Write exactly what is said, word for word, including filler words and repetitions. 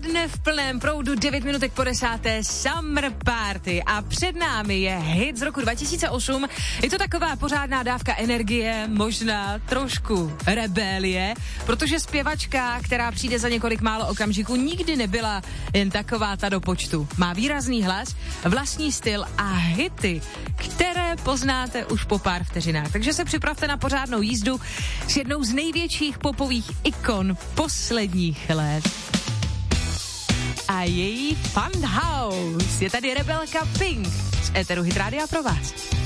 Poledne v plném proudu, devět minutek po desáté, Summer Party a před námi je hit z roku dva tisíce osm. Je to taková pořádná dávka energie, možná trošku rebelie, protože zpěvačka, která přijde za několik málo okamžiků, nikdy nebyla jen taková ta do počtu. Má výrazný hlas, vlastní styl a hity, které poznáte už po pár vteřinách. Takže se připravte na pořádnou jízdu s jednou z největších popových ikon posledních let. A její Funhouse. Je tady rebelka Pink z éteru Hit Rádia pro vás.